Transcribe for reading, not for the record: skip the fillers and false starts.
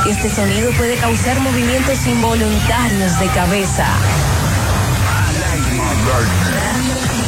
Este sonido puede causar movimientos involuntarios de cabeza.